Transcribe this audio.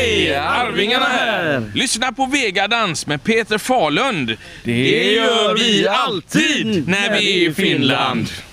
Hej! Arvingarna här! Lyssna på Vegadans med Peter Falund. Det gör vi alltid när vi är i Finland.